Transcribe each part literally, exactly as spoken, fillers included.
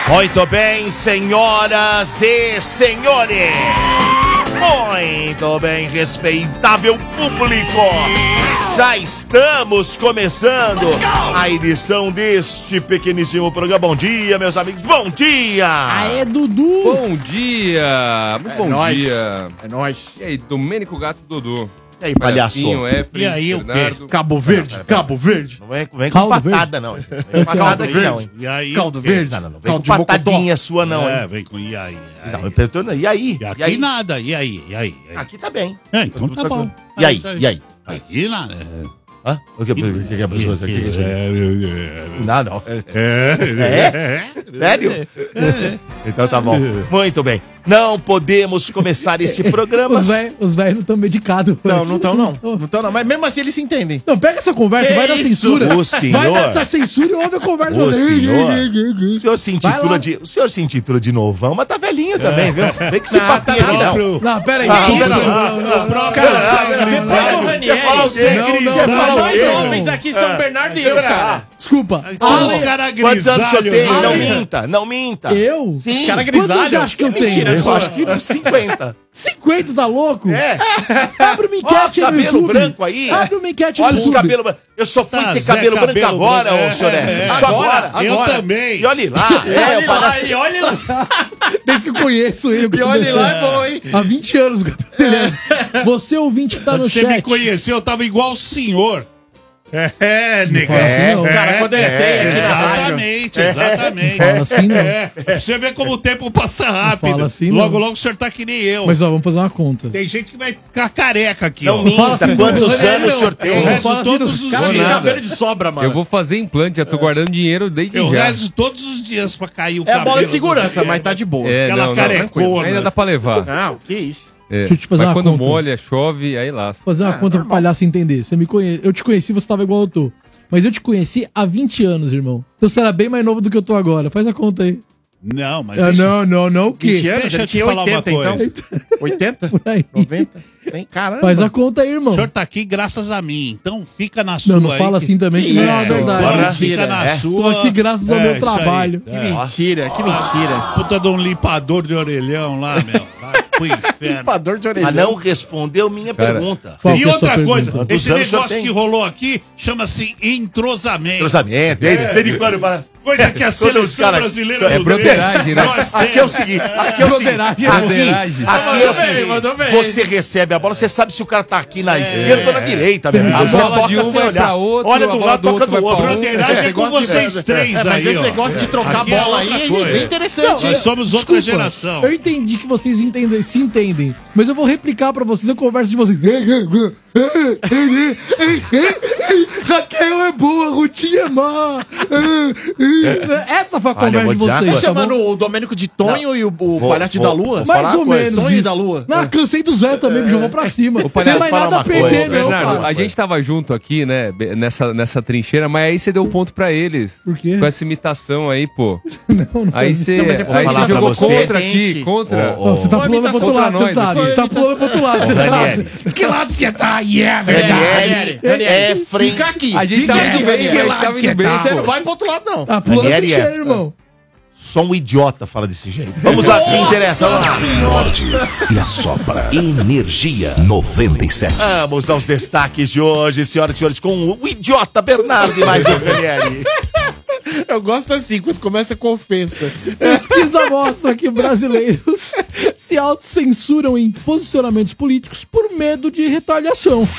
Muito bem, senhoras e senhores. Muito bem, respeitável público. Já estamos começando a edição deste pequeníssimo programa. Bom dia, meus amigos. Bom dia. Aê, Dudu. Bom dia. Muito É bom nóis. dia. É nóis. E aí, Domênico Gato Dudu. E aí, palhaço? Efraim, E aí, o quê? Bernardo. Cabo Verde, Pera, pera, Cabo Verde. Não vem, vem com Caldo patada, não. Não vem com patada aqui, não, hein? E aí? Caldo o quê? Verde. Não, não, não vem Caldo com de patadinha sua, não, É, hein? vem com e aí? E Não, aí? eu pergunto, e aí? E aqui E aí? nada, e aí? E aí? E aí? Aqui tá bem. É, então tá bom. E aí? E aí? Aqui nada. Hã? O que, o que, o que a pessoa... o que que é isso aí? É, Não, não. é, Sério? Então tá bom. Muito bem. Não podemos começar este programa. Os velhos os véio não estão medicados. Não, não estão não. Não estão não. Mas mesmo assim eles se entendem. Não, pega essa conversa, Que vai na isso? censura. O senhor- Vai nessa censura e ouve a conversa. O senhor, O o senhor se Vai intitula lá. de, o senhor se intitula de novão, mas tá velhinho também, viu? Vem com esse Não, papinho tá aqui, não. Não, pera aí. Ah, que não, isso? não, Não, não, Cara, cara, depois o Ranieri. Quer falar o quê? Não, não, Quer falar não, o Dois quê? não. homens aqui, São Bernardo e eu, cara. Desculpa. Os Ale, caras Quantos anos o senhor tem? grisalhos, Não né? minta, não minta. eu? Sim. Cara Quantos grisalho. você acha que eu É tenho? mentira, Eu sua. acho que uns cinquenta. cinquenta, tá louco? É. Abre uma Ó, enquete aí no cabelo YouTube. branco aí. Abre uma enquete Olha no os YouTube. cabelos brancos. Eu só fui Tá, ter Zé cabelo branco Cabelo agora, branco. ô senhor É, Efraim. é. Só Agora, agora. Eu agora. também. E olhe lá. É, Olhe o lá, palhaço. e olhe lá. Desde que eu conheço ele. E olhe lá, é bom, hein? Há vinte anos. Beleza. Você ouvinte que tá no Você chat. me conheceu, eu tava igual o senhor. É, nega. fala assim, não. Cara, quando eu entrei aqui na rádio. Exatamente, exatamente. Fala assim, não. É, pra você vê como o tempo passa rápido. fala assim, não. logo, logo o senhor tá que nem eu. Mas ó, vamos fazer uma conta. Tem gente que vai ficar careca aqui, Não ó. minta. Fala assim, Quantos não, anos o senhor Eu tem? Fala rezo assim, todos os Cara, tem dias. cabelo de sobra, mano. Eu vou fazer implante, já tô guardando dinheiro desde Eu já. rezo todos os dias pra cair o É a cabelo. bola de do segurança, Guilherme. mas tá de boa. É, Aquela não, não, carecona. tranquilo. Ainda dá pra levar. Não, que isso. É. Deixa eu te fazer Mas uma quando conta. molha, chove, aí lasca. Fazer uma conta pro palhaço entender. Você me conhece. Eu te conheci, você tava igual eu tô. Mas eu te conheci há vinte anos, irmão. Então você era bem mais novo do que eu tô agora. Faz a conta aí. Não, mas Ah, isso- não, não, não, o vinte quê? anos? Deixa Ele eu te tinha falar uma oitenta, então. coisa. oitenta? Por aí. noventa? Tem, caramba. Faz a conta aí, irmão. O senhor tá aqui graças a mim, então fica na sua Não, não aí fala que- assim também, que Que não é uma isso, verdade. bora. Fica na É. sua. Estou aqui graças ao É, meu isso aí. trabalho. Que mentira, que mentira. Puta de um limpador de orelhão lá, meu. Vai pro inferno. Limpador de orelhão. Mas não respondeu minha Cara. pergunta. Qual E que é a outra sua coisa, pergunta? esse Quantos anos o senhor negócio tem? que rolou aqui chama-se entrosamento. Cruzamento. Desde desde quando parece? Coisa que a Quando os seleção cara- brasileira É não broderagem, tem. né? Nós Aqui é o temos. seguinte, aqui é o seguinte, Broderagem. aqui, Broderagem. aqui é o Mandou bem, seguinte, mandou bem. você recebe a bola, você sabe se o cara tá aqui na esquerda ou na direita, meu. A Você bola toca de um sem vai olhar. pra outro, Olha a do bola lado, do toca outro do vai outro. pra um. Broderagem é com negócio de- vocês três É, mas aí, esse ó. negócio de trocar Aqui é bola outra aí é coisa. bem interessante. Nós somos outra Desculpa, geração. Eu entendi que vocês entendem, se entendem, mas eu vou replicar pra vocês a conversa de vocês. Raquel é boa, Rutinha é má. Essa foi a Olha, eu vou conversa de dizer uma vocês. coisa. tá bom? Chamando o Domênico de Tonho e o, o Vou- Palhaço vou- da Lua? vou Mais falar ou uma coisa. menos Tonho isso. da Lua. Não, cansei do Zé também, me jogou pra cima. Não tem palhaço, mais fala nada a uma perder, coisa, não, Bernardo, cara. a gente tava junto aqui, né, be- nessa, nessa trincheira, mas aí você deu ponto pra eles. Por quê? Com essa imitação aí, pô. Não, não Aí foi- você Não, mas é pra aí falar você pra jogou você. contra aqui, Gente. contra. Ô, Não, você tá Foi pulando pro outro imitação lado, contra você nós, sabe. foi Você tá pulando pro outro lado, você Ranieri. sabe. Que lado você tá? Yeah, Ranieri, Efraim. Fica aqui. A gente Fica tava aqui, indo bem, Ranieri. a gente Que tava lado indo você bem, tá? Você pô. não vai pro outro lado, não. Tá pulando pro Ranieri é- cheiro, irmão. Só um idiota fala desse jeito. Vamos lá, que interessa. Vamos lá. Morde e assopra. Energia noventa e sete. Vamos aos destaques de hoje, senhoras e senhores, com o idiota Bernardo e mais o Ranieri. Eu gosto assim, quando começa com ofensa. Pesquisa mostra que brasileiros se autocensuram em posicionamentos políticos por medo de retaliação.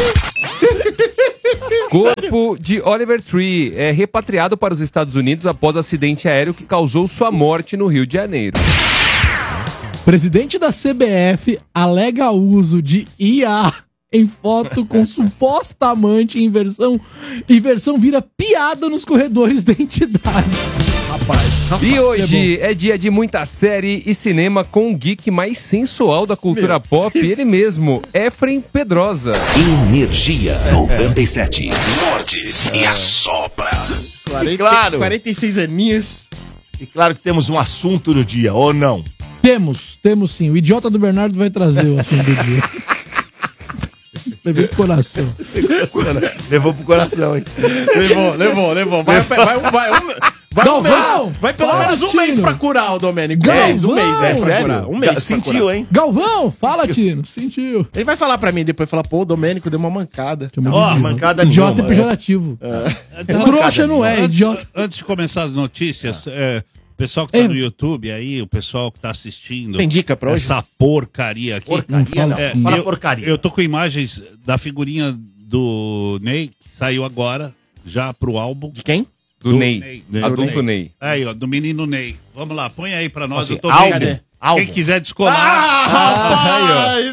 Corpo de Oliver Tree é repatriado para os Estados Unidos após acidente aéreo que causou sua morte no Rio de Janeiro. Presidente da C B F alega uso de I A em foto com suposta amante em versão, em versão vira piada nos corredores da entidade. Rapaz, rapaz E hoje é dia de muita série e cinema com o geek mais sensual da cultura pop, ele mesmo, Efraim Pedrosa. Energia noventa e sete. Morde e assopra. E claro. quarenta e seis aninhos. E claro que temos um assunto do dia, ou não? Temos, temos sim. O idiota do Bernardo vai trazer o assunto do dia. Levei pro coração. Levou pro coração, hein? Levou, levou, levou. Vai, vai, vai, vai, um, Vai, um Galvão! mês, vai pelo Fala, menos um Tino. mês pra curar o Domênico. Um Galvão! mês, um mês. É pra sério? curar. Um mês pra Sentiu, curar. hein? Galvão, fala, Tino. Sentiu. Ele vai falar pra mim depois, falar, pô, o Domênico deu uma mancada. Ó, mancada Idiota nenhuma, é pejorativo. é. Trouxa não é, Antes, idiota. antes de começar as notícias, é, o pessoal que tá É. no YouTube aí, o pessoal que tá assistindo. Tem dica pra hoje? Essa porcaria aqui. Porcaria, Não fala não. assim. Fala eu, porcaria. Eu tô com imagens da figurinha do Ney, que saiu agora, já pro álbum. De quem? Do, Do Ney. Ney. Do Adulto Ney. Ney. Aí, ó, do menino Ney. Vamos lá, põe aí pra nós. Assim, eu tô álbum. vendo. Álbum. Quem quiser descolar, Ah, rapaz!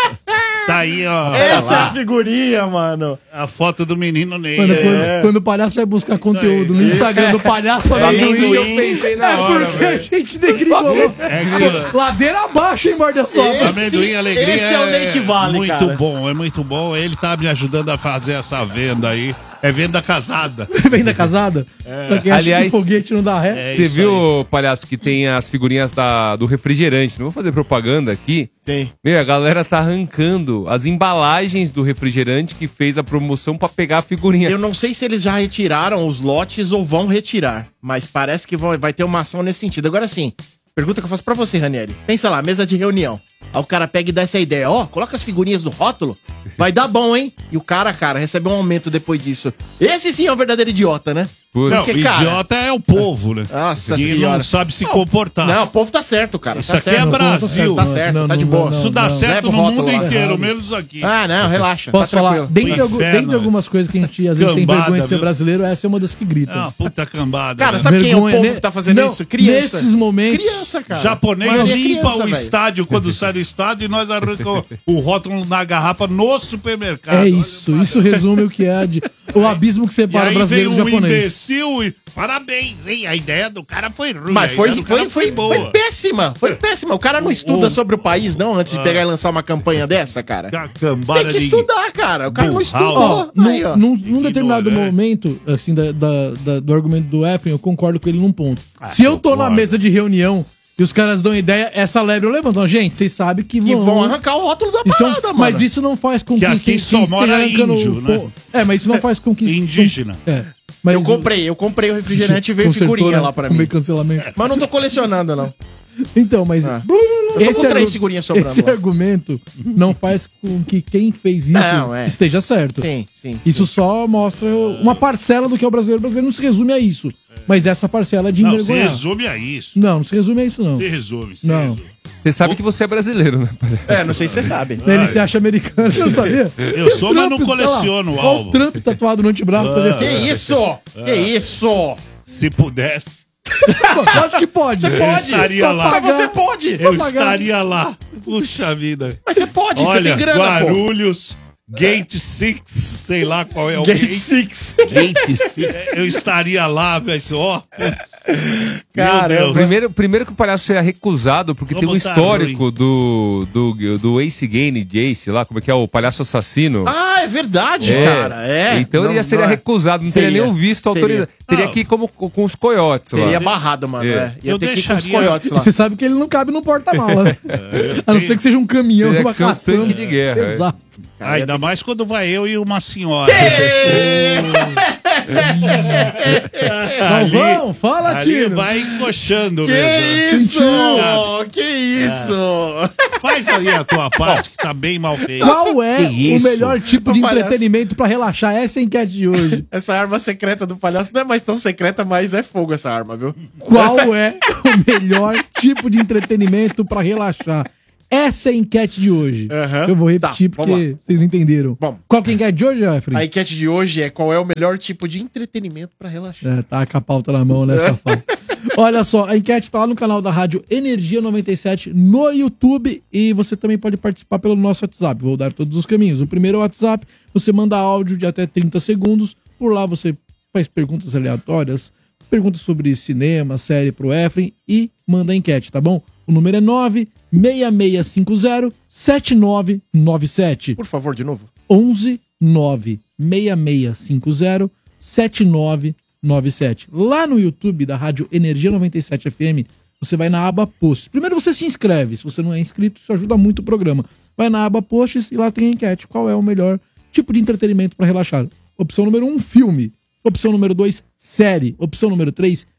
tá aí, ó. Essa é a figurinha, mano. A foto do menino Ney. Mano, É. quando, quando o palhaço vai buscar conteúdo no Instagram do palhaço amendoim, eu pensei na é hora, porque a velho. gente degringolou. É que- Ladeira abaixo, hein, Morda Sobra? Amendoim Alegria esse é o Ney que vale, muito cara. bom, é muito bom. Ele tá me ajudando a fazer essa venda aí. É venda casada. Venda casada? Pra quem acha Aliás, que foguete não dá ré. É Você isso viu, palhaço, que tem as figurinhas da, do refrigerante? Não vou fazer propaganda aqui. Tem. Meu, a galera tá arrancando as embalagens do refrigerante que fez a promoção pra pegar a figurinha. Eu não sei se eles já retiraram os lotes ou vão retirar, mas parece que vai, vai ter uma ação nesse sentido. Agora sim, pergunta que eu faço pra você, Ranieri. Pensa lá, mesa de reunião. Aí o cara pega e dá essa ideia, ó, coloca as figurinhas no rótulo, vai dar bom, hein? E o cara, cara, recebe um aumento depois disso. Esse sim é um verdadeiro idiota, né? Putz. Não, Porque, cara- idiota é o povo, né? Nossa que senhora. não sabe se Não, comportar. Não, o povo tá certo, cara. Isso tá aqui certo. é O povo Brasil. Tá certo, Não, tá de não, boa. não, Isso dá não. certo Leva o no rótulo mundo lá. inteiro, Errado. menos aqui. Ah, não, relaxa. Posso tá falar? tranquilo. Dentre, O algu- inferno, dentre algumas coisas que a gente às vezes tem Cambada, vergonha de ser viu? brasileiro, essa é uma das que grita. É uma puta cambada. Cara, né? sabe quem é o Vergonha, povo né? que tá fazendo Não, isso? Criança. Nesses momentos. Criança, cara. Japonês Mas é limpa criança, o velho. estádio quando sai do estádio e nós arrancamos o rótulo na garrafa no supermercado. É Olha, isso, cara. isso resume o que é de, o abismo que E separa aí brasileiro veio do um japonês. imbecil e... Parabéns, hein? A ideia do cara foi ruim. Mas a foi, ideia do foi, cara foi, foi péssima. Foi péssima. O cara não estuda o- sobre o país, não, antes de pegar e lançar uma campanha dessa, cara. A cambada Tem que de... estudar, cara. O cara não burral. estudou. Ó, Aí, ó. num, num, num determinado ignorante. momento, assim, da, da- da- do argumento do Efraim, eu concordo com ele num ponto. Se eu tô na concordo. mesa de reunião e os caras dão ideia, essa lebre eu levanto. Gente, vocês sabem que Que vão... vão arrancar o rótulo da Isso é um- parada, mano. mas isso não faz com Que que... aqui só mora índio, né? pô, É, mas isso não faz com que... Indígena. É, mas Eu comprei, eu comprei o refrigerante e veio consertou, figurinha né? lá pra Com mim. meio cancelamento. Mas não tô colecionando, não. Então, mas... Ah. Eu tô com três figurinhas sobrando Esse lá. argumento não faz com que quem fez isso Não, é. esteja certo. Sim, sim. Isso só mostra uma parcela do que é o brasileiro. O brasileiro não se resume a isso. Mas essa parcela é de Não, se envergonhar. resume a isso. Não, não se resume a isso, não. Se resume, se Não. resume. Você sabe que você é brasileiro, né, palhaço? É, não sei se você sabe. Ele se acha americano, não sabia? Eu sou, mas não Trump, coleciono o olha lá, álbum. Olha o Trump tatuado no antebraço ali. Que isso? Que isso? Se pudesse, Pô, acho que pode. Você pode. estaria Só lá. Mas você pode. eu pagar. estaria lá. Puxa vida. Mas você pode, você Olha, tem grana, pô. Guarulhos, Gate Six, sei lá qual é o Gate gate. Six. Gates. Eu estaria lá, mas ó. Caramba. Primeiro, primeiro que o palhaço seria recusado, porque tem um Vamos tá histórico do, do, do Ace Gane, Jace lá, como é que é, o palhaço assassino. Ah, é verdade, É. cara. É. Então ele Não- já seria não é. recusado, não Seria. teria nem o visto Seria. autorizado. Teria Não. que ir como com os coiotes lá. Seria barrado, mano. É. É. Ia Eu ter que ir com os deixaria- coiotes E lá. você sabe que ele não cabe no porta-mala, né? A não ser que seja um caminhão, Teria uma que ser um caçamba. tanque de guerra, é. Exato. Ainda mais quando vai eu e uma senhora. Galvão, fala, Ali Tino. vai encoxando Que mesmo. isso? Sentiu. Que isso? Faz aí a tua parte, que tá bem mal feita. Qual é Que o isso? melhor tipo de Ô, palhaço. entretenimento pra relaxar? Essa é a enquete de hoje. Essa arma secreta do palhaço não é mais tão secreta, mas é fogo essa arma, viu? Qual é o melhor tipo de entretenimento pra relaxar? Essa é a enquete de hoje. Aham. Eu vou repetir Tá, vamos porque vocês não entenderam. Bom. Qual que é a enquete de hoje, Jeffrey? A enquete de hoje é qual é o melhor tipo de entretenimento pra relaxar. É, tá com a pauta na mão, né, safado? Olha só, a enquete tá lá no canal da Rádio Energia noventa e sete no YouTube e você também pode participar pelo nosso WhatsApp. Vou dar todos os caminhos. O primeiro é o WhatsApp, você manda áudio de até trinta segundos. Por lá você faz perguntas aleatórias, perguntas sobre cinema, série pro Efraim e manda a enquete, tá bom? O número é nove seis seis cinco zero sete nove nove sete. Por favor, de novo. onze nove seis seis cinco zero sete nove nove sete. Lá no YouTube da Rádio Energia noventa e sete F M, você vai na aba Posts. Primeiro você se inscreve. Se você não é inscrito, isso ajuda muito o programa. Vai na aba Posts e lá tem a enquete. Qual é o melhor tipo de entretenimento para relaxar? Opção número um, filme. Opção número dois, série. Opção número três,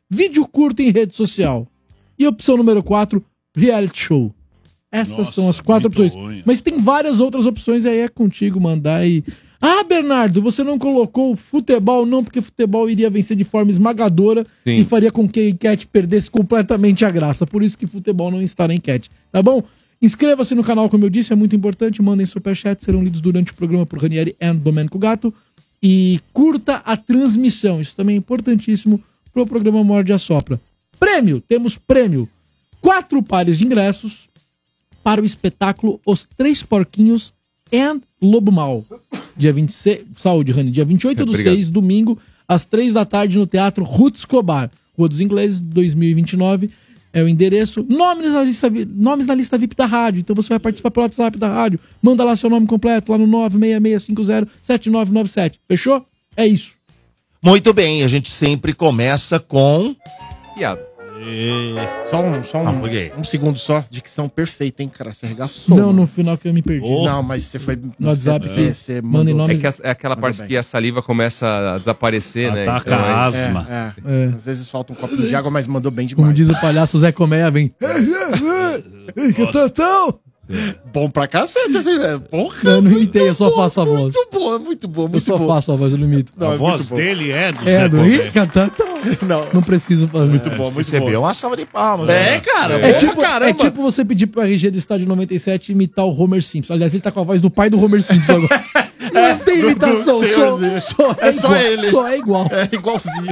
vídeo curto em rede social. E opção número quatro, reality show. Essas Nossa, são as quatro muito opções. ruim. Mas tem várias outras opções, aí é contigo mandar e... Ah, Bernardo, você não colocou futebol, não, porque futebol iria vencer de forma esmagadora Sim. e faria com que a enquete perdesse completamente a graça. Por isso que futebol não está na enquete, tá bom? Inscreva-se no canal, como eu disse, é muito importante. Mandem superchat, serão lidos durante o programa por Ranieri e Domênico Gato. E curta a transmissão, isso também é importantíssimo pro programa Morde a Sopra. Prêmio, temos prêmio. Quatro pares de ingressos para o espetáculo Os Três Porquinhos and Lobo Mal. Dia vinte e seis, saúde, Rani, dia vinte e oito do seis, domingo, às três da tarde, no Teatro Ruth Escobar, Rua dos Ingleses, dois mil e vinte e nove. É o endereço. Nomes na lista, nomes na lista V I P da rádio. Então você vai participar pelo WhatsApp da rádio. Manda lá seu nome completo, lá no nove seis seis cinco zero sete nove nove sete. Fechou? É isso. Muito bem, a gente sempre começa com... Piada. Só um, só um, Ah, por quê? um segundo só. Dicção perfeita, hein, cara? Você arregaçou. Não, mano. no final que eu me perdi. Oh. Não, mas você foi... No WhatsApp, você, que você mandem mandou- É, nomes. que a- é aquela Mandou parte bem. que a saliva começa a desaparecer, né? Ataca Então, a é- asma. É, É. é. Às vezes falta um copinho de água, mas mandou bem Como demais. diz o palhaço Zé Colmeia, vem. Ei, que tantão! Bom pra cacete, assim, velho. Porra. Eu não imitei, eu só faço a voz. Muito bom, muito bom, Eu muito só bom. faço a voz, eu não imito. Não, A é voz muito bom. dele é do É, Zé do Colmeia. Ih, tantão. Não, Não preciso fazer. muito bom, muito Recebeu bom. uma salva de palmas. É, né? cara, É bom tipo, pra caramba. é tipo você pedir pro R G do Estádio noventa e sete imitar o Homer Simpson. Aliás, ele tá com a voz do pai do Homer Simpson agora. Não tem do- do imitação, só, senhorzinho. só É só igual, ele. Só é igual. É igualzinho.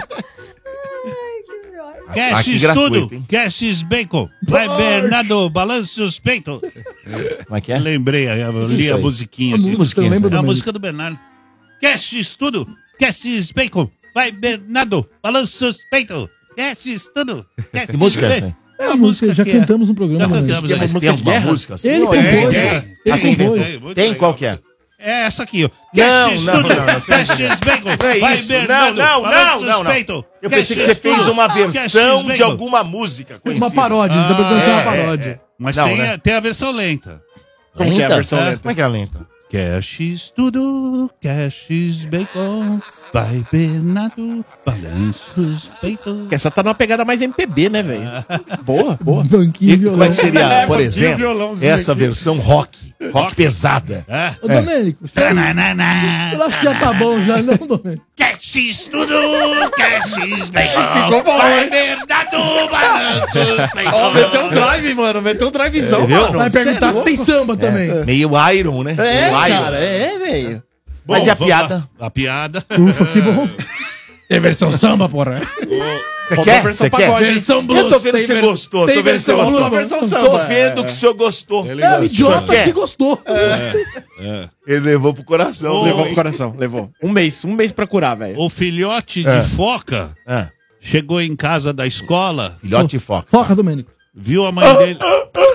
Cash Aqui gratuito, tudo. hein? Cash bacon. Vai, Bernardo, balança os peitos. Como é que é? Lembrei, eu li Isso a aí. musiquinha A aqui. música, eu lembro É a do música do Bernardo. Cash tudo. Cash bacon. Vai, Bernardo, balança os peitos. Cash tudo. Que música é essa aí? É a música, já que é. cantamos no programa. Já né? cantamos, Que é é. Mas música tem de alguma guerra? música assim? Ele Ou é- compôs. é. Ele Assim compôs. mesmo. Muito Tem legal. qual que é? É essa aqui, ó. Não, Cash não, tudo. não, não, Cash bacon. Não é Vai, isso. Bernardo, Não, não, balança não, os não, não. peitos. Eu pensei que Cash você fez tudo. uma Cash versão de bacon. alguma música conhecida. Uma paródia, eles estão cantando é, uma paródia. Mas Não, tem, né? a, tem a versão lenta. Como que é a Lenta? versão lenta? Como é que é a lenta? Cash tudo, cash bacon. Vai, Bernardo, balança os peitos. Essa tá numa pegada mais M P B, né, velho? Boa, boa. Banquinho E e violão. como é que seria, É, por banquinho, exemplo, violãozinho essa aqui. versão rock? Rock pesada. É. Ô, Domênico, sério, eu acho que já tá bom já, não, Domênico? Cash tudo, cash bacon. Ficou bom, Vai, hein? Bernardo, balança os peitos. Ó, meteu um drive, mano. Meteu um drivezão, Viu? mano. Vai perguntar Cê é se tem samba também. Meio Iron, né? É, Meio Iron. cara, é, velho. Mas e a vamos piada? lá. A piada. Ufa, que bom. Tem versão samba, porra. Você Faltou quer? a versão Você quer? pagode. Versão blues. Eu tô vendo tem que você ver- gostou. tem Tô vendo que você versão gostou. blues, versão Tô samba. vendo que o senhor gostou. É o idiota Quer? que gostou. Ele levou pro coração. Ô, Levou né? pro coração, levou. Um mês, um mês pra curar, velho. O filhote É. de foca Ah, chegou em casa da escola, filhote de foca. Foca, Domênico. viu a mãe dele.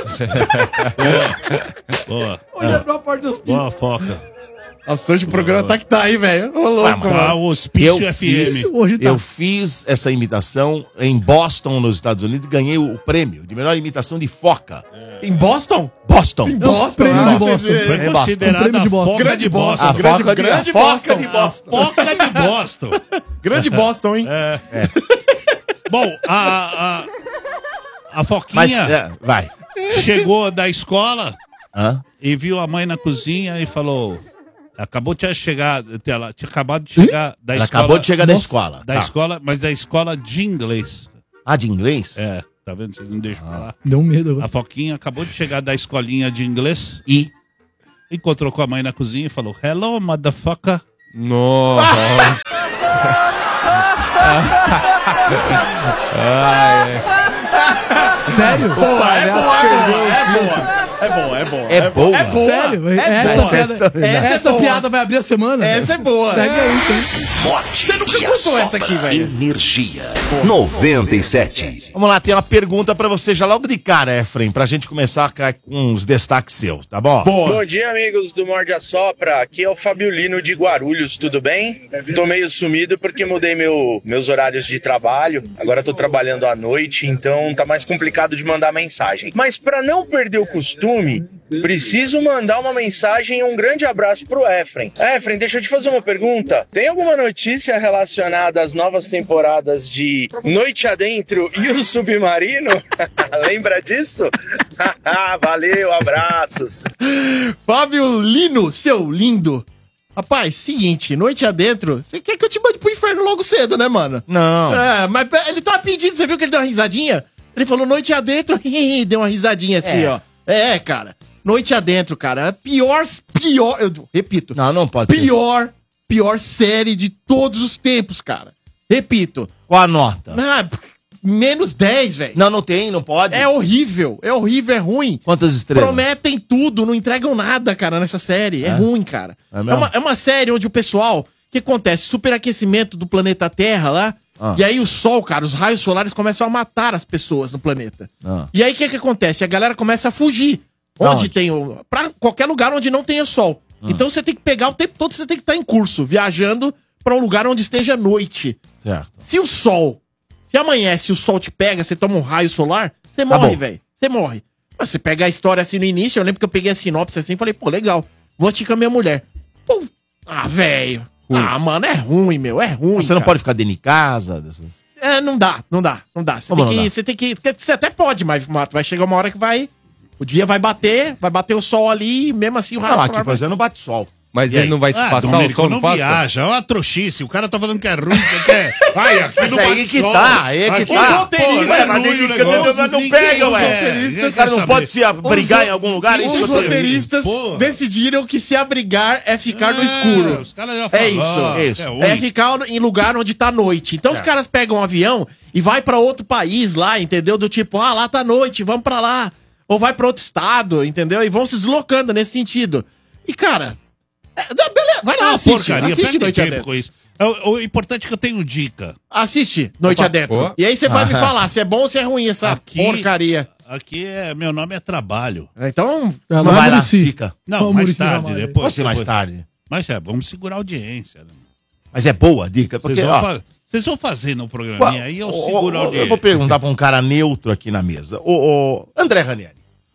Boa, Olha pra porta dos boa foca. Nossa, hoje o programa tá que tá aí, velho. Ô, louco, Ah, mas- Ah, mano. o Hospício Eu F fiz, M. Hoje tá. eu fiz essa imitação em Boston, nos Estados Unidos, e ganhei o prêmio de melhor imitação de foca. Em Boston? Boston. Boston, prêmio ah, de Boston. você- Foi É Boston. considerada Prêmio de a Boston. foca Grande de Boston. A Grande- foca de, grande a foca Boston. de Boston. Foca de Boston. Grande Boston, hein? É. Bom, a, a, a Foquinha Mas, é, vai. chegou da escola Hã? e viu a mãe na cozinha e falou... Acabou de chegar, ela tinha acabado de chegar da Ela escola. acabou de chegar da Nossa. escola. Da Tá. escola, mas da escola de inglês. Ah, de inglês? É, tá vendo? Vocês não deixam falar. Deu um medo A agora. Foquinha acabou de chegar da escolinha de inglês, E encontrou com a mãe na cozinha e falou: Hello, motherfucker. Nossa. Ai, Sério? Boa, é boa, é boa, é boa. É boa, é boa. É boa. É boa. Sério? É essa boa. piada, Essa- essa essa é boa. piada vai abrir a semana? Essa é boa. Segue aí, então. Morte e a contou essa aqui, velho. energia. noventa e sete. vamos lá, tem uma pergunta pra você já logo de cara, Efraim, pra gente começar com uns destaques seus, tá bom? Boa. Bom dia, amigos do Morde a Sopra. Aqui é o Fabiolino de Guarulhos, tudo bem? Tô meio sumido porque mudei meu, meus horários de trabalho. Agora tô trabalhando à noite, então tá mais complicado de mandar mensagem. Mas pra não perder o costume, costume, preciso mandar uma mensagem e um grande abraço pro Efren. Efren, deixa eu te fazer uma pergunta. Tem alguma notícia relacionada às novas temporadas de Noite Adentro e o Submarino? Lembra disso? Valeu, abraços. Fábio Lino, seu lindo. Rapaz, seguinte, Noite Adentro, você quer que eu te mande pro inferno logo cedo, né, mano? Não. É, mas ele tava pedindo, você viu que ele deu uma risadinha? Ele falou Noite Adentro, deu uma risadinha assim, É. ó. É, cara. Noite Adentro, cara. Pior, pior, eu repito. Não, não pode ser. Pior, pior série de todos os tempos, cara. Repito. Qual a nota? Ah, menos dez, velho. Não, não tem, não pode. É horrível, é horrível, é ruim. Quantas estrelas? Prometem tudo, não entregam nada, cara, nessa série. É, É? ruim, cara. É É, mesmo? uma, é uma série onde o pessoal... O que acontece? Superaquecimento do planeta Terra lá. Ah. E aí o Sol, cara, os raios solares começam a matar as pessoas no planeta. Ah. E aí o que que acontece? A galera começa a fugir. Pra Onde onde? tem o... Pra qualquer lugar onde não tenha sol. Ah. Então você tem que pegar o tempo todo, você tem que estar em curso, viajando pra um lugar onde esteja noite. Certo. Se o sol, se amanhece, o sol te pega, você toma um raio solar, você morre, Acabou. velho. Você morre. Mas você pega a história assim no início, eu lembro que eu peguei a sinopse assim e falei, pô, legal, vou assistir com a minha mulher. Pô, ah, velho. Ah, mano, é ruim, meu, é ruim. Você não cara. pode ficar dentro de casa? Dessas... É, não dá, não dá, não dá. Você Como tem não que, dá? você tem que, você até pode, mas Mato, vai chegar uma hora que vai, o dia vai bater, vai bater o sol ali, e mesmo assim o raio Não, solar aqui, por vai- exemplo, não bate sol. Mas E ele aí? não vai se Ah, passar, o Domênico, sol não não passa? viaja, é uma trouxice. O cara tá falando que é ruim, você quer... Ai, aqui Mas não aí bate que sol. tá, aí é que Aqui tá. não roteiristas, pode, Ué, é mas ruim tem o que- negócio, não, não ninguém pega, ué. quer, Os ninguém O cara quer não pode saber. se brigar em algum lugar, é isso que Os eu tô dizendo. roteiristas Porra. decidiram que se abrigar é ficar no É, escuro. os caras já É falaram, isso. isso. é ruim. É ficar em lugar onde tá noite. Então os caras pegam um avião e vai pra outro país lá, entendeu? Do tipo, ah, lá tá noite, vamos pra lá. Ou vai pra outro estado, entendeu? E vão se deslocando nesse sentido. E, cara, é, dá- beleza, vai lá, Ah, assiste. porcaria, assiste perde Noite tempo Adentro. com isso. É, O, o importante é que eu tenho dica. Assiste Noite Opa, Adentro. boa. E aí você vai me falar se é bom ou se é ruim essa Aqui- porcaria. Aqui é, meu nome é trabalho. Então, Vai Não vai lá, Muricy. fica. Não, Ó, o mais Muricy tarde, Ramalho. depois. Você mais depois. tarde. Mas é, vamos segurar a audiência. né? Mas é boa a dica, porque, Vocês vão, ó, fa- vocês vão fazer no programinha aí, eu Ó, seguro a ó, audiência. Eu vou perguntar pra um cara neutro aqui na mesa. Ô, ô, André Ranieri,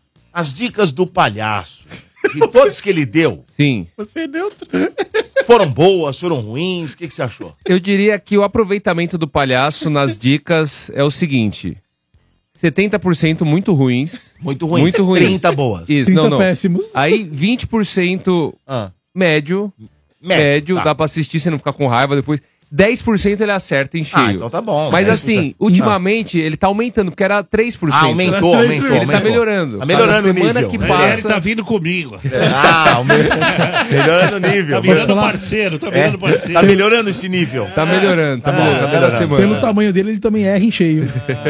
as dicas do palhaço, de todas que ele deu, Sim. você é neutro. foram boas, foram ruins? O que, que você achou? Eu diria que o aproveitamento do palhaço nas dicas é o seguinte: setenta por cento muito ruins. Muito ruim. Muito ruins. trinta boas. Isso, trinta não, não. péssimos. Aí vinte por cento Ah, médio. Médio, tá. dá pra assistir, você não ficar com raiva depois. dez por cento ele acerta em cheio. Ah, então tá bom. Mas dez por cento. assim, ultimamente ele tá aumentando, porque era três por cento. Ah, aumentou, aumentou, Ele aumentou. tá melhorando. Tá melhorando Cada o semana nível. que Ele Ele passa. tá vindo comigo. Ah, aumentou. Melhorando o nível. Tá virando falar? parceiro, tá É, virando parceiro. tá melhorando esse nível. Tá melhorando, tá bom, cada melhorando. semana. Pelo tamanho dele, ele também erra em cheio.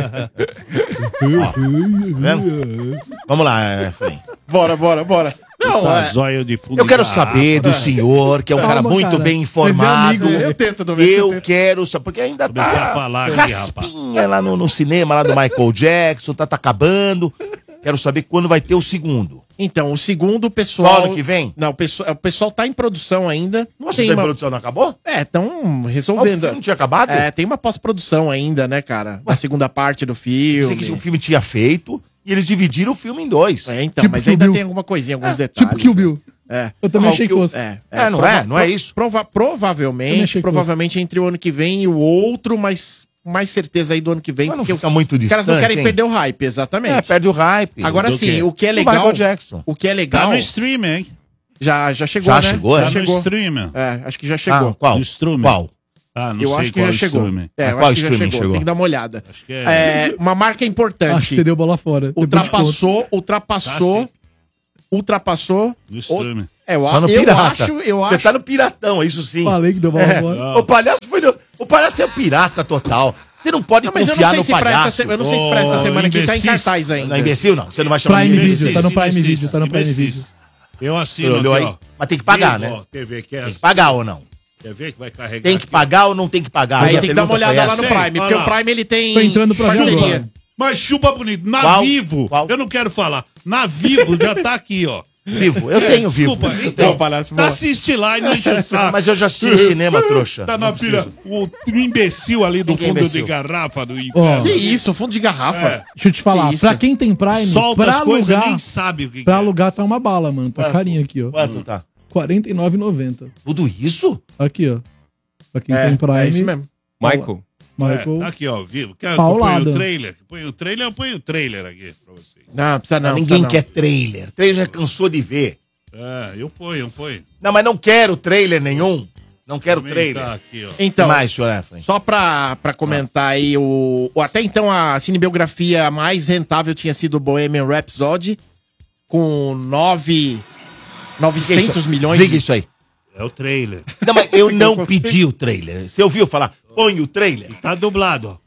Tá vendo? Vamos lá, Efraim. Bora, bora, bora. Não, Tá é. zóio de fundo Eu quero de garrafa. saber do senhor, que é um Calma, cara muito cara. bem Mas é informado. amigo, eu tento também, eu Eu tento. quero saber, porque ainda Começar tá a falar aqui, raspinha lá no, no cinema, lá do Michael Jackson, tá, tá acabando. Quero saber quando vai ter o segundo. Então, o segundo, o pessoal... Só ano que vem? Não, o pessoal, o pessoal tá em produção ainda. Nossa, Tem a uma- produção não acabou? É, estão O resolvendo. filme não tinha acabado? É, tem uma pós-produção ainda, né, cara? A segunda parte do Eu filme. sei que o filme tinha feito e eles dividiram o filme em dois. É, então, Tipo mas Kill ainda Bill. tem alguma coisinha, alguns detalhes. Tipo Kill Bill. É. Eu também Ah, achei o que que o- fosse. É, É, não é? Não é isso? Prova- Também provavelmente, achei que provavelmente entre o ano que vem e o outro, mas mais certeza aí do ano que vem. Mas não porque fica os muito os distante, caras não querem hein? perder o hype, exatamente. É, perde o hype. Agora Do sim, quê? o que é Do legal. Michael Jackson. O que é Tá legal. no stream, hein? Já, já chegou, Já né? chegou, Tá é? no stream. É, acho que já chegou. Ah, qual? No stream. Qual? Ah, não eu sei acho que qual já chegou. stream. É, Mas eu qual acho que já streaming chegou. chegou? Tem que dar uma olhada. Acho que é... É, uma marca Acho que importante. você deu bola fora. Depois de Ultrapassou, ultrapassou, Tá, sim. ultrapassou. No stream. É, eu, Só no eu pirata. acho, eu Você acho. tá no piratão, isso sim. Falei que deu bola É. fora. O palhaço foi no... O palhaço é o pirata total. Você não pode Não, mas eu não confiar sei no se pra essa, palhaço. se- eu não sei se pra essa Ô, semana aqui tá em imbecis. cartaz ainda. Não é imbecil, não. Você não vai chamar Prime de imbecil. Video, tá no Prime Imbecis, Video, tá no Prime imbecis. Video. Eu Você assino olhou aqui, aí? ó. Mas tem que pagar, Vivo, né? ó, quer ver que é Tem que pagar ou não? Quer ver que vai carregar Tem que aqui, pagar ou não tem que pagar? Aí Minha tem que dar uma pergunta foi olhada lá essa. no Sei, Prime, olha porque lá. o Prime ele tem Tô entrando pra ver parceria. agora. Mas chupa bonito. Na Qual? Vivo. Qual? Eu não quero falar. Na Vivo já tá aqui, ó. Vivo, eu tenho vivo. Desculpa, Eu então, tenho. palhaço, tá boa. assiste lá e não enche o saco. Mas eu já assisti no cinema, trouxa. Tá Não na pilha. preciso. O, o imbecil ali do Quem que é fundo imbecil? de garrafa do Ó, inferno. Que isso, fundo de garrafa. É. deixa eu te falar, Que isso? pra quem tem Prime, Solta pra as coisas e alugar, nem sabe o que, pra que é. alugar tá uma bala, mano. Tá carinho aqui, ó. Quanto tá? quarenta e nove reais e noventa centavos. Tudo isso? Aqui, ó. Pra quem É, tem Prime, é isso mesmo. Michael. Michael. É, tá aqui, ó, vivo. Quer que eu Paulada. ponha o trailer? Põe o trailer, eu ponho o trailer aqui pra vocês. Não, precisa não. Ninguém precisa não. quer trailer. Trailer já cansou de ver. É, eu ponho, eu ponho. Não, mas não quero trailer nenhum. Não quero Também trailer. tá aqui, ó. O que Então, mais, senhor Efraim? só pra, pra comentar aí, o, o- até então a cinebiografia mais rentável tinha sido Bohemian Rhapsody, com nove, novecentos milhões. Diga isso aí. É o trailer. Não, mas eu não pedi o trailer. Você ouviu falar? Põe o trailer. Tá dublado, ó.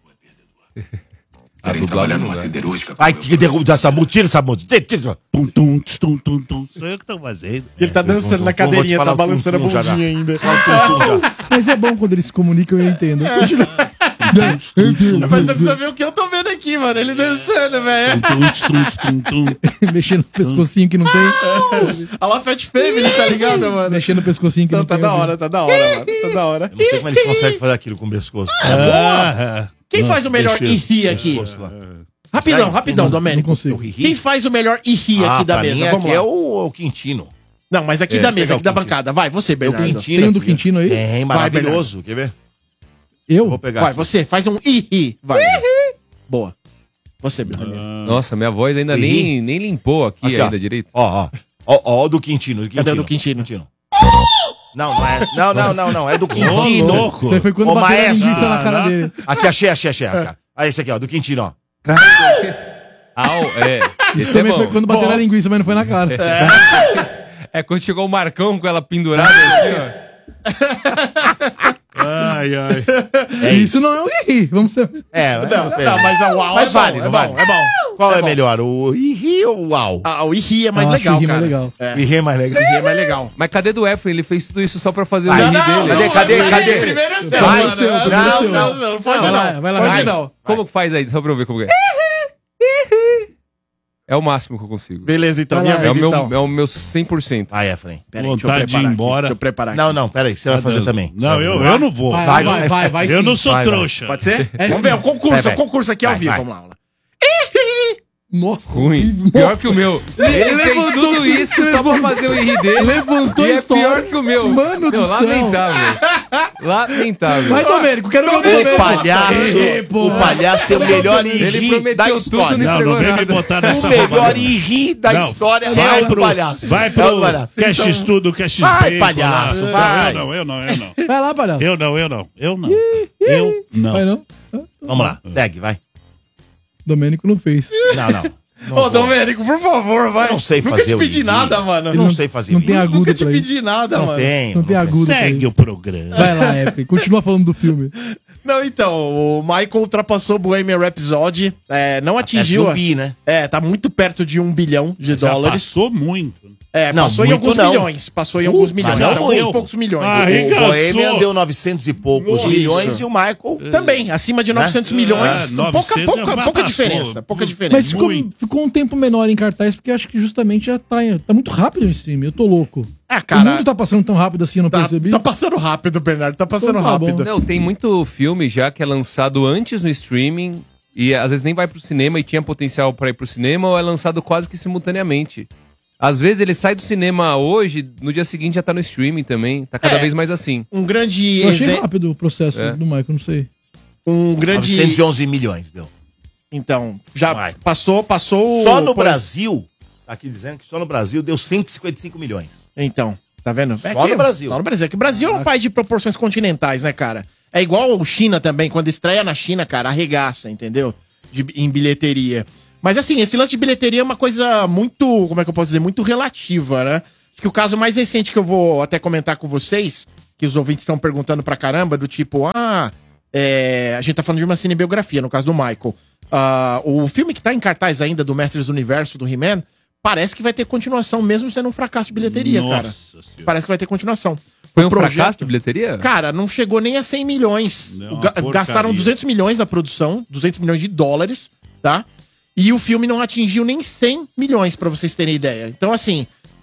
A dublagem não dá. Ai, que derruba essa música. Tira essa música. Tira, tira. Tum, tum, tum, tum, tum. Sou eu que tô fazendo. Ele tá dançando na cadeirinha, tá balançando a tum, tum, já, já. bundinha ainda. Fala tum, tum, já. Mas é bom quando eles se comunicam, eu entendo. Continua. Eu entendo. Mas você precisa ver o que eu tô vendo aqui, mano. Ele dançando, velho. Tum, tum, tum, tum. Mexendo no pescocinho que não tem. Olha lá, Fat Family, tá ligado, mano? Mexendo no pescocinho que Então não tá tem. da hora, tá da hora, mano. Tá da hora. Eu não sei como eles conseguem fazer aquilo com o pescoço. Ah, Quem faz o melhor Mexer ih aqui? pescoço lá. Rapidão, Consegue? rapidão, Não Domênico. consigo. Quem faz o melhor ih Ah, aqui da pra mim mesa? Vamos aqui lá. é o, o Quintino. Não, mas aqui É, da mesa, pegar aqui o da Quintino. bancada. Vai, você, É o Bernardo. Quintino. Tem um do aqui, ó. Quintino aí? Tem, maravilhoso. Quer ver? Eu? Vou pegar. Vai, aqui. você, faz um ih Vai. Boa. Você, Bernardo. Nossa, minha voz ainda nem, nem limpou aqui, Aqui, ó. ainda direito. Ó, ó. Ó, ó, o do Quintino. Do Cadê o do Quintino? Não, não é. Não, não, não, não. É do Ô, Quintino. louco. Isso aí foi quando Ô, bateram a maestro. linguiça na cara Caraca. dele. Aqui, achei, achei, achei. Aqui, ah, esse aqui, ó. Do Quintino, ó. Au, é. Isso Esse é também foi bom. quando bateram a linguiça, mas não foi na cara. É quando chegou o Marcão com ela pendurada assim, ó. Ai, ai. É isso não é um ih. Vamos ser. É, Não, é, não, mas a uau Mas é vale, bom, não é vale? bom, é bom. Qual é, bom. melhor? O Iri ou o Uau? Ah, o ih é mais Eu acho legal, o ih cara. mais legal. É. O Iri é mais legal. O ih é mais legal. Mas cadê do Efraim? Ele fez tudo isso só pra fazer o Vai, rir não, dele. cadê, cadê, cadê? Primeiro é seu, Vai, mano. seu, Não, primeiro não, seu. não, não, não pode Vai não. lá, vai lá, Pode vai. não. Como que faz aí? Só pra eu ver como é. É o máximo que eu consigo. Beleza, então. Vai Minha lá. É o vez, meu, então. é o meu cem por cento. Vai, Efraim. Peraí, deixa eu Vontade de ir preparar aqui. embora. Deixa eu preparar aqui. Não, não, peraí. Você vai fazer também. Não, eu, Vai eu não vou. Vai, Vai, vai, vai. vai, vai eu sim. não sou Vai, vai. trouxa. Pode ser? É Vamos sim. ver, o concurso, Vai, vai. o concurso aqui ao Vai, vivo. vai. Vamos lá, vamos lá. Nossa. Ruim. Pior que o meu. Ele fez levantou tudo tudo, isso só pra fazer o rir dele. Levantou E a é história. pior que o meu. Mano do Meu, céu. lamentável. Lamentável. Vai, Domênico, quero ver o O Domênico. palhaço, Ih, o porra. palhaço tem o melhor Ele iri prometeu da tudo, história. não Não, entregou não vem me nada. botar O nessa melhor roubada. iri da Não, história vai é o do pro, palhaço. Vai É o do pro palhaço. Cash Studo, Cash Vai, Bacon palhaço, lá. vai. Não, eu não, eu não, eu não. Vai lá, palhaço. Eu não, eu não, eu não. Eu não. Vai não? Vamos lá, segue, vai. Domênico não fez. Não, não. Não Ô, vou. Domênico, por favor, vai. Eu não sei Nunca fazer te o pedi iri. nada, mano. Eu não sei fazer Não iri. tem agudo Nunca te pra isso. pedi nada, Não mano. tem. Não tem agudo pra Segue o isso. programa. Vai lá, Efraim. Continua falando do filme. Não, então, o Michael ultrapassou o Bohemian Rhapsody, é, não atingiu... É a- bi, né? É, tá muito perto de um bilhão de Já dólares. passou muito. É, Não, passou em muito alguns não. milhões. Passou em alguns milhões. não, alguns muito. poucos milhões. Ah, O Arregaçou. Bohemian deu novecentos e poucos Isso. milhões e o Michael... Também, acima de Né? novecentos milhões. Ah, pouca, novecentos pouca, já pouca passou. diferença. Pouca diferença. Mas ficou, Muito. ficou um tempo menor em cartaz, porque acho que justamente já tá, tá muito rápido em cima. Eu tô louco. Ah, O cara, mundo tá passando tão rápido assim, eu não tá, percebi. tá passando rápido, Bernardo. Tá passando Então tá bom. rápido. Não, tem muito filme já que é lançado antes no streaming e às vezes nem vai pro cinema e tinha potencial pra ir pro cinema ou é lançado quase que simultaneamente. Às vezes ele sai do cinema hoje, no dia seguinte já tá no streaming também. Tá cada É. vez mais assim. Um grande Eu achei exemplo. rápido o processo É. do Michael, não sei. Um grande. novecentos e onze milhões deu. Então, já Vai. passou, passou. Só no por- Brasil, tá aqui dizendo que só no Brasil deu cento e cinquenta e cinco milhões. Então, tá vendo? Só É que- no Brasil. Só no Brasil. É que o Brasil é um país de proporções continentais, né, cara? É igual o China também, quando estreia na China, cara, arregaça, entendeu? De, em bilheteria. Mas assim, esse lance de bilheteria é uma coisa muito, como é que eu posso dizer, muito relativa, né? Acho que o caso mais recente que eu vou até comentar com vocês, que os ouvintes estão perguntando pra caramba, do tipo, ah, é, a gente tá falando de uma cinebiografia, no caso do Michael. Ah, o filme que tá em cartaz ainda, do Mestres do Universo, do He-Man, parece que vai ter continuação, mesmo sendo um fracasso de bilheteria, cara. Senhora. Parece que vai ter continuação. Foi O um projeto- fracasso de bilheteria? Cara, não chegou nem a cem milhões. Não, uma Ga- porcaria. gastaram duzentos milhões na produção, duzentos milhões de dólares, tá? E o filme não atingiu nem cem milhões, pra vocês terem ideia. Então, assim,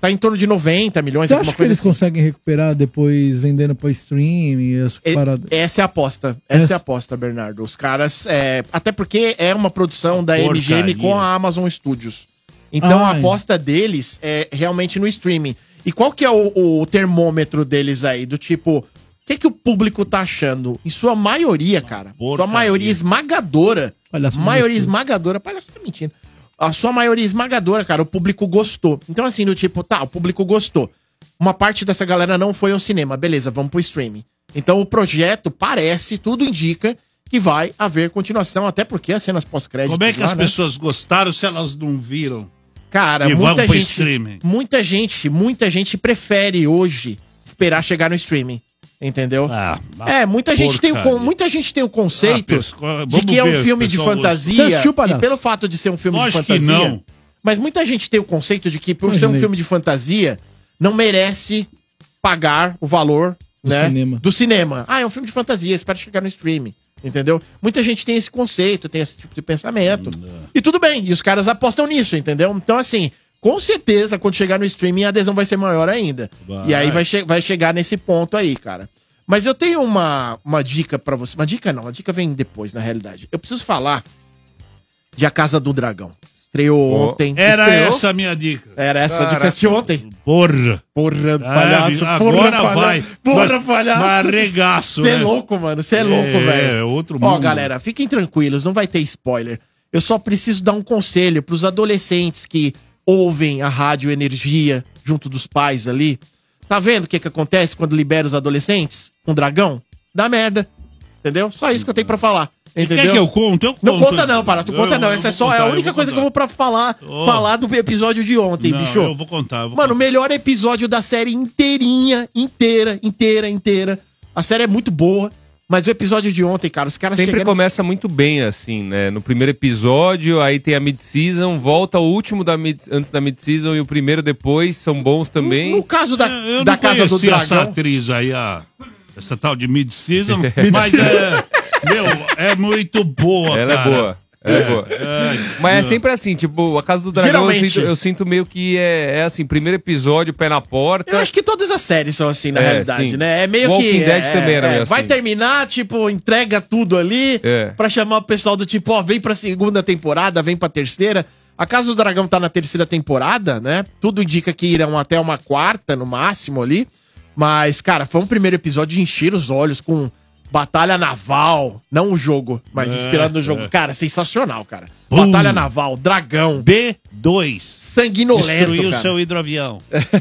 tá em torno de noventa milhões, Você acha que eles conseguem recuperar depois vendendo pra stream e as E- paradas? Essa é a aposta. Essa, Essa- é a aposta, Bernardo. Os caras. é, até porque é uma produção da Porcaria. M G M com a Amazon Studios. Então a Ai. aposta deles é realmente no streaming. E qual que é o, o termômetro deles aí? Do tipo, o que, que o público tá achando? Em sua maioria, cara. Sua porcaria. maioria esmagadora. Palhaço maioria modesto. esmagadora. Palhaço tá mentindo. A sua maioria esmagadora, cara, o público gostou. Então, assim, do tipo, tá, o público gostou. Uma parte dessa galera não foi ao cinema. Beleza, vamos pro streaming. Então o projeto parece, tudo indica que vai haver continuação, até porque as cenas pós-créditos. Como é que lá, as né? pessoas gostaram se elas não viram? Cara, E muita vamos pro gente, streaming. muita gente, muita gente prefere hoje esperar chegar no streaming, entendeu? Ah, é, muita gente, tem o, porcaria. con- muita gente tem o conceito Ah, pessoa- de vamos que é um ver, filme de pessoal, Você fantasia, assistiu, palhaço? e pelo fato de ser um filme Lógico de que fantasia, não. mas muita gente tem o conceito de que por ser um Imaginei. filme de fantasia, não merece pagar o valor Do né, cinema. do cinema. Ah, é um filme de fantasia, espera chegar no streaming. Entendeu? Muita gente tem esse conceito, tem esse tipo de pensamento. E tudo bem, e os caras apostam nisso, entendeu? Então, assim, com certeza, quando chegar no streaming, a adesão vai ser maior ainda. Vai. E aí vai, che- vai chegar nesse ponto aí, cara. Mas eu tenho uma, uma dica pra você. Uma dica não, a dica vem depois, na realidade. Eu preciso falar de A Casa do Dragão. Estreou Oh. ontem. Era Estreou? essa a minha dica. Era essa a dica que você assistiu ontem? Porra. Porra, Ah, palhaço. agora porra, vai. palhaço. Porra, Mas- palhaço. mas arregaço, Você é né? louco, mano. Você é louco, É, velho. é outro Ó, mundo. galera, fiquem tranquilos, não vai ter spoiler. Eu só preciso dar um conselho pros adolescentes que ouvem a rádio Energia junto dos pais ali. Tá vendo o que que acontece quando libera os adolescentes? Um dragão? Dá merda. Entendeu? Só isso que eu tenho pra falar. Entendeu? Quer que eu conto? Eu Não conto. conta não, para. Tu Eu- conta não. eu Essa é vou só contar, é a eu única vou coisa que eu contar. vou pra falar, Oh. falar do episódio de ontem, Não, bicho. eu vou contar. eu vou Mano, o contar. melhor episódio da série inteirinha, inteira, inteira, inteira. A série é muito boa, mas o episódio de ontem, cara, os caras Sempre chegaram... começa muito bem, assim, né? No primeiro episódio, aí tem a mid-season, volta o último da mid, antes da mid-season e o primeiro depois, são bons também. No caso da, Eu não da Casa do conhecia essa Dragão... atriz aí, a, essa tal de mid-season, mas é, meu, é muito boa, Ela cara. é boa. Ela é boa. Ai, Mas é não. sempre assim, tipo, a Casa do Dragão eu Geralmente. sinto, eu sinto meio que é, é assim, primeiro episódio, pé na porta. Eu acho que todas as séries são assim, na É, realidade, sim. né? É meio Walking que... Dead é, também era é, meio Vai assim. terminar, tipo, entrega tudo ali É. pra chamar o pessoal do tipo, ó, vem pra segunda temporada, vem pra terceira. A Casa do Dragão tá na terceira temporada, né? Tudo indica que irão até uma quarta, no máximo, ali. Mas, cara, foi um primeiro episódio de encher os olhos com batalha naval. Não o jogo, mas É, inspirado no jogo. é. Cara, sensacional, cara. Bum. Batalha naval, dragão, B dois. sanguinolento, Destruiu o cara. seu hidroavião.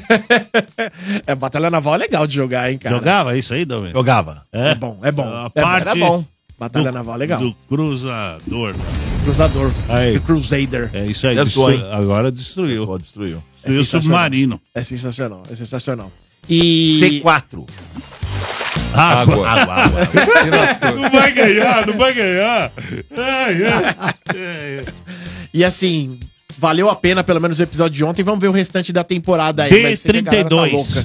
É, batalha naval é legal de jogar, hein, cara. Jogava isso aí, Domingo? Jogava. É bom, é bom. A É bom, parte era bom. Batalha do- naval, legal. Do cruzador. Cruzador. Aí. The Crusader. É isso aí. Destruiu, destru- Agora destruiu. Pô, destruiu. Destruiu o sensacional. submarino. É sensacional, é sensacional. E... C quatro. Água. Água, água. Se lascou. Não vai ganhar, não vai ganhar. Ai, ai. É, E assim, valeu a pena pelo menos o episódio de ontem. Vamos ver o restante da temporada aí. Vai D ser que a trinta e galera tá dois. louca.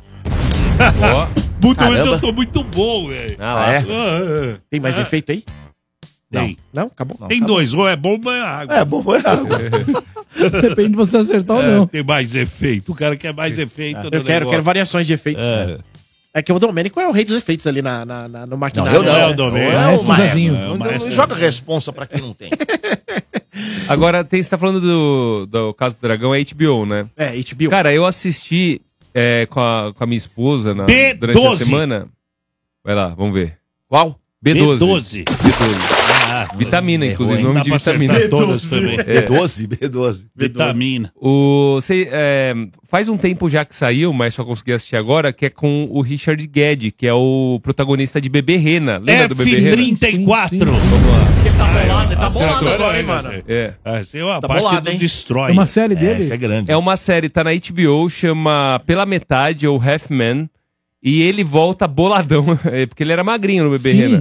Ó, Muito, mas Caramba. eu tô muito bom, velho. ah lá. É? Ah, é. Tem mais Ah, efeito aí? Tem. Não? Acabou? Tem dois, ou é bomba ou é água. É, bom, foi água. Depende de você acertar ou É, não. tem mais efeito. O cara quer mais efeito. Eu quero, quero variações de efeitos. É. É. que o Domênico é o rei dos efeitos ali na, na, na- no Não, maquinário. eu não. é o Eu Domênico. é Maestro o maestro. Zezinho. É, o Não, maestro. não joga responsa pra quem não tem. Agora, tem, você tá falando do, do Caso do Dragão, é H B O, né? É, H B O. Cara, eu assisti é, com, a, com a minha esposa na, B durante a doze. semana. Vai lá, vamos ver. Qual? B doze. B doze. B doze. Ah, Vitamina, Errou, inclusive, hein? nome Dá de pra vitamina. acertar todas também. B doze, B doze. Vitamina. O, cê, é, faz um tempo já que saiu, mas só consegui assistir agora, que é com o Richard Guedes, que é o protagonista de Bebê Rena. Lembra do Bebê Rena? F trinta e quatro. Vamos lá. Ele tá bolado, ele tá Acertou bolado agora, hein, agora, mano? hein, É. Essa é uma Tá parte bolado, do hein? destrói. É uma série É, dele? esse é grande. É uma série, tá na H B O, chama Pela Metade, ou Half Man, e ele volta boladão, é, porque ele era magrinho no Bebê Sim. Rena.